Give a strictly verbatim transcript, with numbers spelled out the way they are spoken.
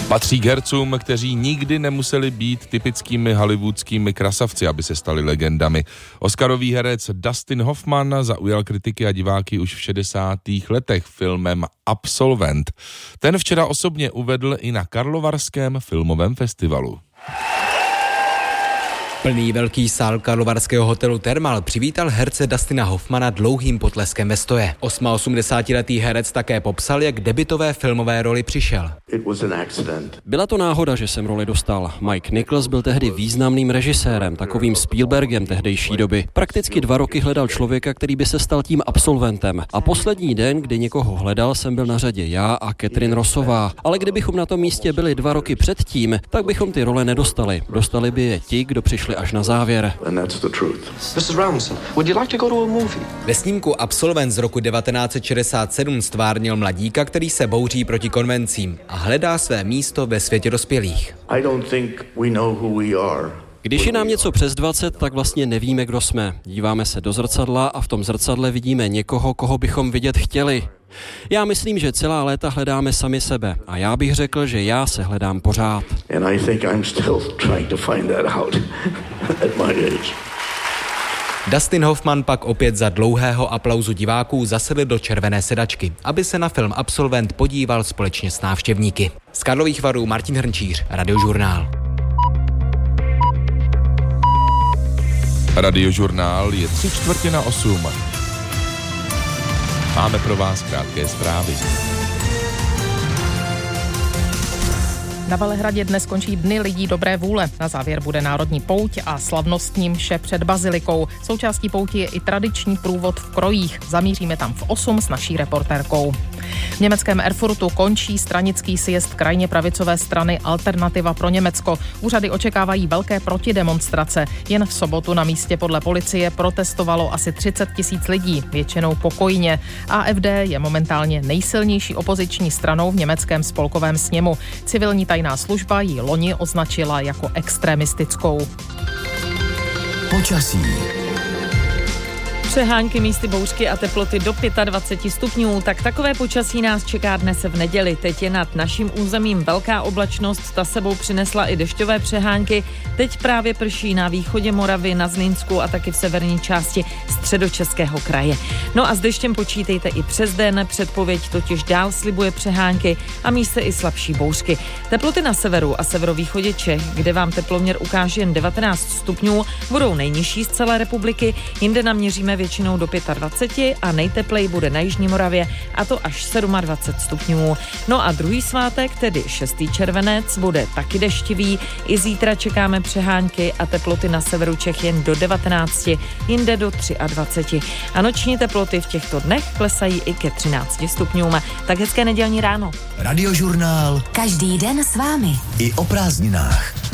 Patří k hercům, kteří nikdy nemuseli být typickými hollywoodskými krasavci, aby se stali legendami. Oscarový herec Dustin Hoffman zaujal kritiky a diváky už v šedesátých letech filmem Absolvent. Ten včera osobně uvedl i na Karlovarském filmovém festivalu. Plný velký sál karlovarského hotelu Thermal přivítal herce Dustina Hoffmana dlouhým potleskem ve stoje. osmaosmdesátiletý herec také popsal, jak debutové filmové roli přišel. Byla to náhoda, že jsem roli dostal. Mike Nichols byl tehdy významným režisérem, takovým Spielbergem tehdejší doby. Prakticky dva roky hledal člověka, který by se stal tím absolventem. A poslední den, kdy někoho hledal, jsem byl na řadě já a Catherine Rossová. Ale kdybychom na tom místě byli dva roky předtím, tak bychom ty role nedostali. Dostali by je ti, kdo přišli až na závěr. Ve snímku Absolvent z roku devatenáct set šedesát sedm stvárnil mladíka, který se bouří proti konvencím a hledá své místo ve světě dospělých. Když je nám něco přes dvacet, tak vlastně nevíme, kdo jsme. Díváme se do zrcadla a v tom zrcadle vidíme někoho, koho bychom vidět chtěli. Já myslím, že celá léta hledáme sami sebe a já bych řekl, že já se hledám pořád. Dustin Hoffman pak opět za dlouhého aplauzu diváků zasedl do červené sedačky, aby se na film Absolvent podíval společně s návštěvníky. Z Karlových Varů Martin Hrnčíř, Radiožurnál. Radiožurnál je tři čtvrtě na osm. Máme pro vás krátké zprávy. Na Velehradě dnes končí Dny lidí dobré vůle. Na závěr bude národní pouť a slavnostní mše před bazilikou. Součástí pouti je i tradiční průvod v krojích. Zamíříme tam v osm s naší reportérkou. V německém Erfurtu končí stranický sjezd krajně pravicové strany Alternativa pro Německo. Úřady očekávají velké protidemonstrace. Jen v sobotu na místě podle policie protestovalo asi třicet tisíc lidí, většinou pokojně. A F D je momentálně nejsilnější opoziční stranou v německém spolkovém sněmu. Civilní tajná služba ji loni označila jako extremistickou. Počasí. Přehánky, místy bouřky a teploty do dvacet pět stupňů, tak takové počasí nás čeká dnes v neděli. Teď je nad naším územím velká oblačnost, ta sebou přinesla i dešťové přehánky. Teď právě prší na východě Moravy, na Zlínsku a taky v severní části středočeského kraje. No a s deštěm počítejte i přes den, předpověď totiž dál slibuje přehánky a místy i slabší bouřky. Teploty na severu a severovýchodě Čech, kde vám teploměr ukáže jen devatenáct stupňů, budou nejnižší z celé republiky, jinde naměříme většinou do dvacet pět a nejtepleji bude na jižní Moravě, a to až dvacet sedm stupňů. No a druhý svátek, tedy šestý červenec, bude taky deštivý. I zítra čekáme přehánky a teploty na severu Čech jen do devatenáct, jinde do dvacet tři. A noční teploty v těchto dnech klesají i ke třinácti stupňům. Tak hezké nedělní ráno. Radiožurnál. Každý den s vámi. I o prázdninách.